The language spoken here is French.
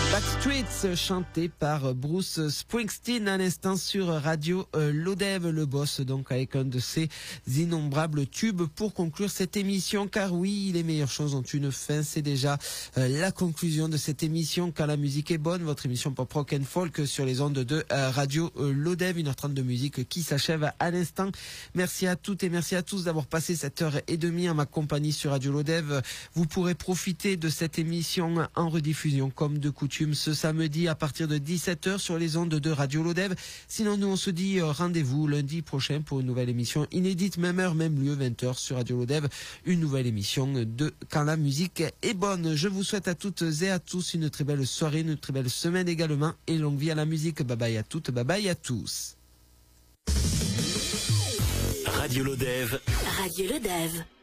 Backstreets, chanté par Bruce Springsteen à l'instant sur Radio Lodève, le boss, donc avec un de ses innombrables tubes pour conclure cette émission, car oui, les meilleures choses ont une fin. C'est déjà la conclusion de cette émission Quand la musique est bonne, votre émission pop rock and folk sur les ondes de Radio Lodève, 1h30 de musique qui s'achève à l'instant. Merci à toutes et merci à tous d'avoir passé cette heure et demie en ma compagnie sur Radio Lodève. Vous pourrez profiter de cette émission en rediffusion comme de coutume ce samedi à partir de 17h sur les ondes de Radio Lodève. Sinon, nous on se dit rendez-vous lundi prochain pour une nouvelle émission inédite, même heure, même lieu, 20h sur Radio Lodève. Une nouvelle émission de Quand la musique est bonne. Je vous souhaite à toutes et à tous une très belle soirée, une très belle semaine également et longue vie à la musique. Bye bye à toutes, bye bye à tous. Radio Lodève. Radio Lodève.